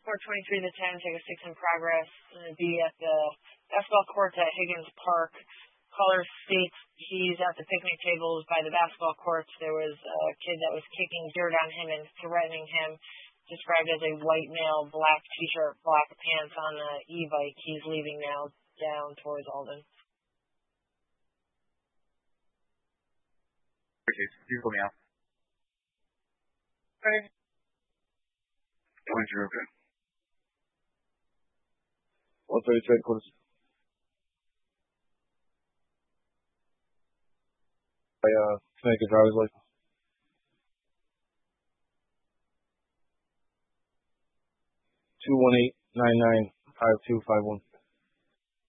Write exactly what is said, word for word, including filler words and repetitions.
four twenty-three to ten, take a six in progress. Going to be at the basketball courts at Higgins Park. Caller states he's at the picnic tables by the basketball courts. There was a kid that was kicking dirt on him and threatening him, described as a white male, black t-shirt, black pants on the e-bike. He's leaving now down towards Alden. Okay, you call me out. Okay. Point zero, okay. one thirty-two, headquarters. I, uh, Connecticut driver's license. two one eight nine nine five two five one.